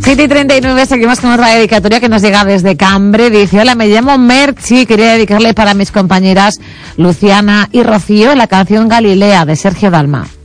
7:39, seguimos con otra dedicatoria que nos llega desde Cambre. Dice: hola, me llamo Merchi, quería dedicarle para mis compañeras Luciana y Rocío la canción Galilea de Sergio Dalma.